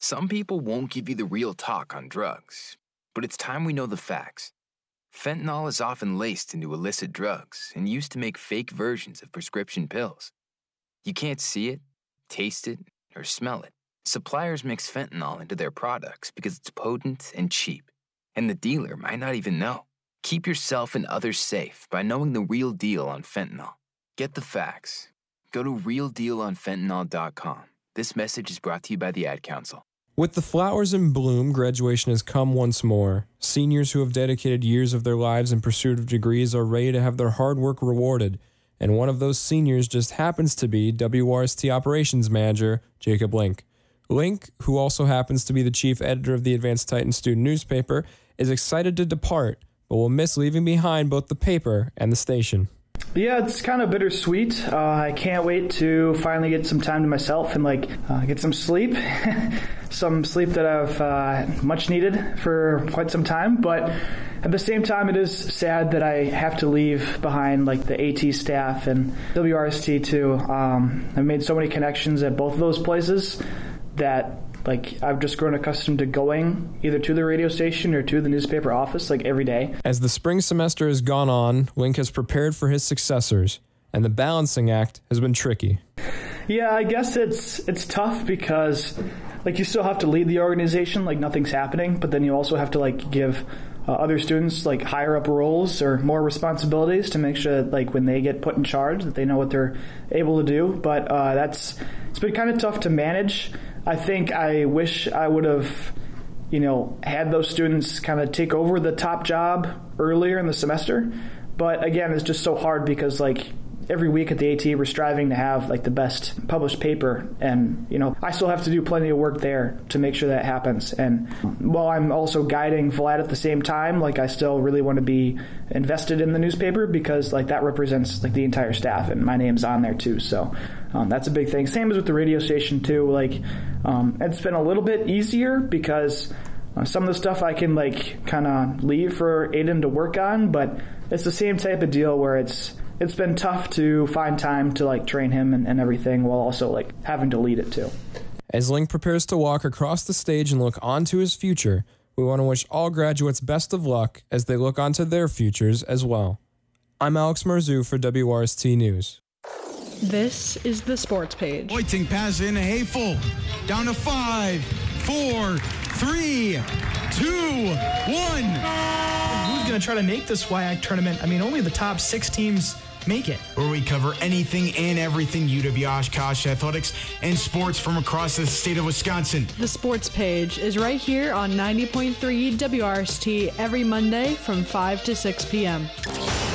Some people won't give you the real talk on drugs, but it's time we know the facts. Fentanyl is often laced into illicit drugs and used to make fake versions of prescription pills. You can't see it, taste it, or smell it. Suppliers mix fentanyl into their products because it's potent and cheap, and the dealer might not even know. Keep yourself and others safe by knowing the real deal on fentanyl. Get the facts. Go to realdealonfentanyl.com. This message is brought to you by the Ad Council. With the flowers in bloom, graduation has come once more. Seniors who have dedicated years of their lives in pursuit of degrees are ready to have their hard work rewarded. And one of those seniors just happens to be WRST Operations Manager Jacob Link. Link, who also happens to be the chief editor of the Advanced Titan student newspaper, is excited to depart, but will miss leaving behind both the paper and the station. Yeah, it's kind of bittersweet. I can't wait to finally get some time to myself and get some sleep. Some sleep that I've much needed for quite some time. But at the same time, it is sad that I have to leave behind the AT staff and WRST too. I've made so many connections at both of those places that I've just grown accustomed to going either to the radio station or to the newspaper office every day. As the spring semester has gone on, Link has prepared for his successors, and the balancing act has been tricky. Yeah, I guess it's tough because you still have to lead the organization nothing's happening, but then you also have to give other students higher up roles or more responsibilities to make sure that when they get put in charge that they know what they're able to do. But it's been kind of tough to manage. I think I wish I would have, had those students kind of take over the top job earlier in the semester. But again, it's just so hard because every week at the AT, we're striving to have the best published paper. And, I still have to do plenty of work there to make sure that happens. And while I'm also guiding Vlad at the same time, I still really want to be invested in the newspaper because that represents the entire staff and my name's on there too. So that's a big thing. Same as with the radio station too. It's been a little bit easier because some of the stuff I can kind of leave for Aiden to work on, but it's the same type of deal where it's been tough to find time to train him and everything while also having to lead it too. As Link prepares to walk across the stage and look onto his future, we want to wish all graduates best of luck as they look onto their futures as well. I'm Alex Marzou for WRST News. This is the Sports Page. Pointing pass in Hayful. Down to 5, 4, 3, 2, 1. Who's going to try to make this WIAC tournament? Only the top 6 teams make it. Where we cover anything and everything UW-Oshkosh athletics and sports from across the state of Wisconsin. The Sports Page is right here on 90.3 WRST every Monday from 5 to 6 p.m.